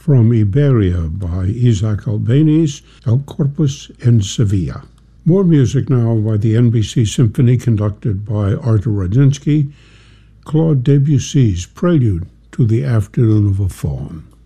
from Iberia by Isaac Albéniz, El Corpus in Sevilla. More music now by the NBC Symphony conducted by Arthur Radzinsky, Claude Debussy's Prelude to the Afternoon of a Faun.